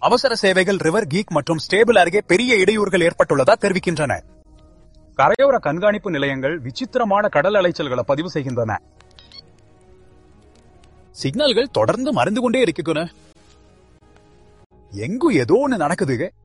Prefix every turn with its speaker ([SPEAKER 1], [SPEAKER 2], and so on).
[SPEAKER 1] அவசர சேவைகள் river geek மற்றும் ஸ்டேபிள் அருகே பெரிய இடையூறுகள் ஏற்பட்டுள்ளதா தெரிவிக்கின்றன. கரையோர கண்காணிப்பு நிலையங்கள் விசித்திரமான கடல் அலைச்சல்களை பதிவு செய்கின்றன. சிக்னல்கள் தொடர்ந்து மறைந்து கொண்டே இருக்குன்னு எங்கும் ஏதோ ஒண்ணு நடக்குது.